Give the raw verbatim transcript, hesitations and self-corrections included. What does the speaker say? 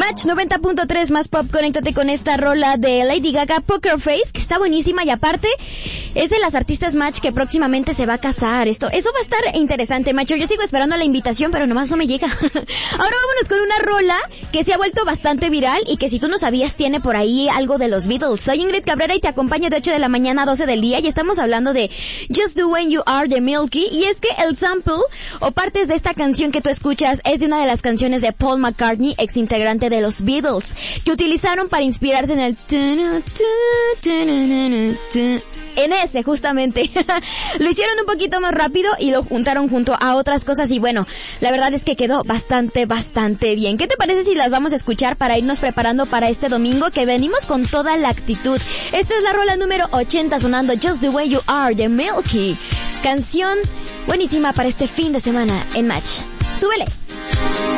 Match noventa punto tres más pop, conéctate con esta rola de Lady Gaga, Poker Face, que está buenísima y aparte es de las artistas Match que próximamente se va a casar. Esto, eso va a estar interesante, Macho. Yo sigo esperando la invitación, pero nomás no me llega. Ahora vámonos con una rola que se ha vuelto bastante viral y que si tú no sabías tiene por ahí algo de los Beatles. Soy Ingrid Cabrera y te acompaño de ocho de la mañana a doce del día y estamos hablando de Just the Way You Are de Milky, y es que el sample o partes de esta canción que tú escuchas es de una de las canciones de Paul McCartney, ex integrante de los Beatles, que utilizaron para inspirarse en el en ese justamente. Lo hicieron un poquito más rápido y lo juntaron junto a otras cosas y bueno, la verdad es que quedó bastante, bastante bien. ¿Qué te parece si las vamos a escuchar para irnos preparando para este domingo que venimos con toda la actitud? Esta es la rola número ochenta sonando, Just the Way You Are de Milky. Canción buenísima para este fin de semana en Match. ¡Súbele!